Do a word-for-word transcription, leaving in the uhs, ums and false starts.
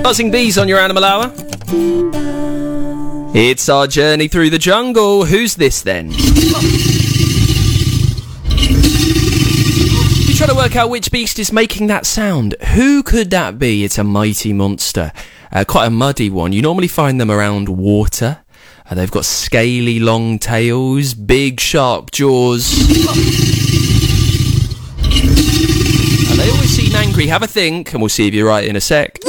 Buzzing bees on your Animal Hour. It's our journey through the jungle. Who's this then? You try to work out which beast is making that sound. Who could that be? It's a mighty monster. Uh, quite a muddy one. You normally find them around water. Uh, they've got scaly long tails, big sharp jaws. And they always seem angry. Have a think, and we'll see if you're right in a sec.